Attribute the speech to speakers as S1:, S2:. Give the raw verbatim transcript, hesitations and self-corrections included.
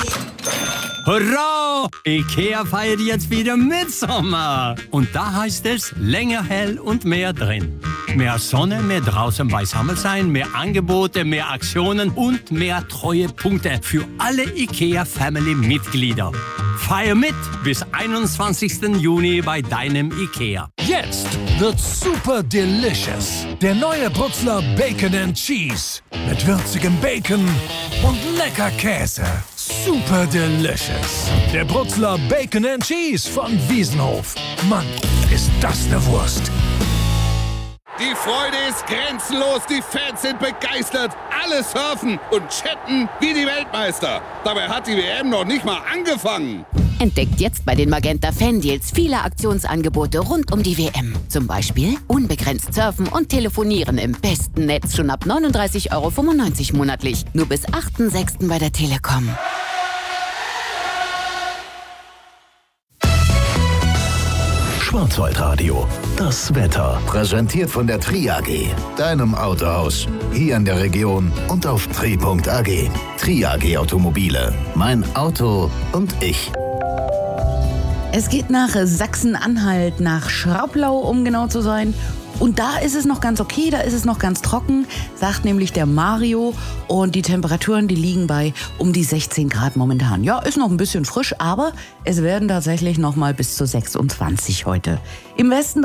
S1: Hurra! IKEA feiert jetzt wieder Mitsommer. Und da heißt es länger hell und mehr drin. Mehr Sonne, mehr draußen beisammen sein, mehr Angebote, mehr Aktionen und mehr Treuepunkte für alle IKEA-Family-Mitglieder. Feier mit bis einundzwanzigsten Juni bei deinem IKEA.
S2: Jetzt wird's super delicious. Der neue Brutzler Bacon and Cheese. Mit würzigem Bacon und lecker Käse. Super delicious. Der Brutzler Bacon and Cheese von Wiesenhof. Mann, ist das eine Wurst.
S3: Die Freude ist grenzenlos, die Fans sind begeistert. Alle surfen und chatten wie die Weltmeister. Dabei hat die W M noch nicht mal angefangen.
S4: Entdeckt jetzt bei den Magenta Fan-Deals viele Aktionsangebote rund um die W M. Zum Beispiel unbegrenzt surfen und telefonieren im besten Netz schon ab neununddreißig Euro fünfundneunzig monatlich. Nur bis achten sechsten bei der Telekom.
S5: Schwarzwaldradio, das Wetter. Präsentiert von der Tri A G, deinem Autohaus. Hier in der Region und auf tri punkt a g. Tri A G Automobile. Mein Auto und ich.
S6: Es geht nach Sachsen-Anhalt, nach Schraublau, um genau zu sein. Und da ist es noch ganz okay, da ist es noch ganz trocken, sagt nämlich der Mario. Und die Temperaturen, die liegen bei um die sechzehn Grad momentan. Ja, ist noch ein bisschen frisch, aber es werden tatsächlich noch mal bis zu sechsundzwanzig heute. Im Westen